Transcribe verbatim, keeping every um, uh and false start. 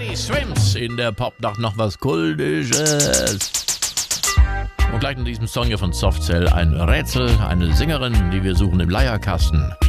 Swims in der Popnacht noch was Kultisches. Und gleich in diesem Song hier von Softcell ein Rätsel, eine Sängerin, die wir suchen im Leierkasten.